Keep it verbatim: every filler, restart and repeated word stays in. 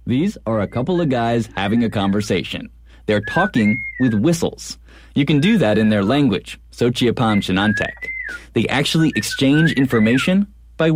These are a couple of guys having a conversation. They're talking with whistles. You can do that in their language, Sochiapan Shinantec. They actually exchange information